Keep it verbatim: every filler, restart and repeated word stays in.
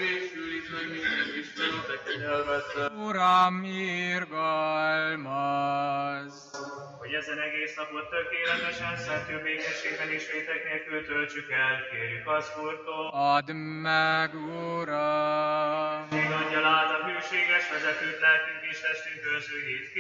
megrésülít meg minden Isten a te kegyelmeddel. Uram, irgalmaz! Hogy ezen egész napot tökéletesen, szentül békességben és vétek nélkül töltsük el, kérjük az Úrtól. Add meg, Uram! Még angyal át a hűséges vezetőt, lelkünk és testünk őrzőjét,